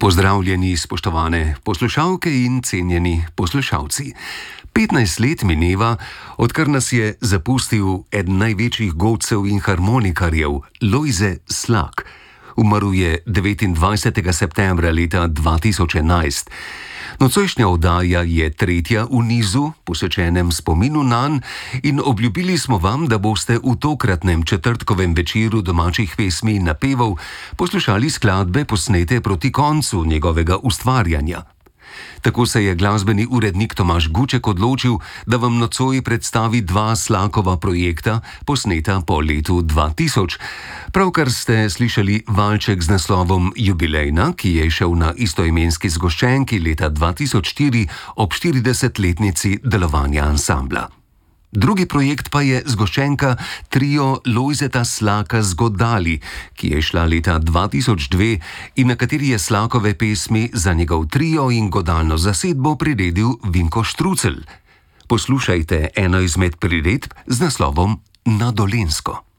Pozdravljeni, spoštovane poslušalke in cenjeni poslušalci. 15 let mineva, odkar nas je zapustil eden največjih godcev in harmonikarjev, Lojze Slak. Umrl je 29. septembra leta 2011. Nocojšnja oddaja je tretja v nizu, posvečenem spominu nanj, in obljubili smo vam, da boste v tokratnem četrtkovem večeru domačih pesmi in napevov poslušali skladbe posnete proti koncu njegovega ustvarjanja. Tako se je glasbeni urednik Tomaž Guček odločil, da vam nocoj predstavi dva Slakova projekta, posneta po letu 2000. Pravkar ste slišali valček z naslovom Jubilejna, ki je šel na istoimenski zgoščenki leta 2004 ob 40-letnici delovanja ansambla. Drugi projekt pa je zgoščenka trio Lojzeta Slaka z Godali, ki je šla leta 2002 in na kateri je Slakove pesmi za njegov trio in godalno zasedbo priredil Vinko Štrucelj. Poslušajte eno izmed priredb z naslovom Na Dolenjsko.